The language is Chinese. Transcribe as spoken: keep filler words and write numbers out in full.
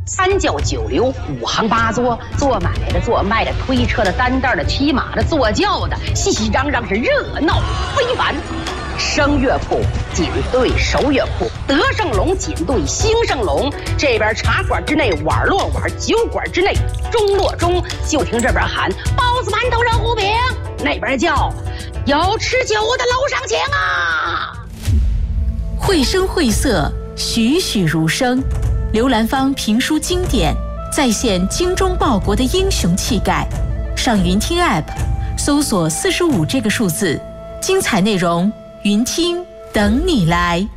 三教九流，五行八作，做买的、做卖的、推车的、担担的、骑马的、坐轿的，熙熙攘攘是热闹非凡。声乐铺紧对手乐铺，德胜龙紧对兴盛龙。这边茶馆之内碗落碗，酒馆之内盅落盅。就听这边喊包子、馒头、热糊饼，那边叫有吃酒的楼上请啊！ 绘声绘色，栩栩如生。刘兰芳评书经典，再现精忠报国的英雄气概。上云听 App 搜索四十五这个数字，精彩内容云听等你来。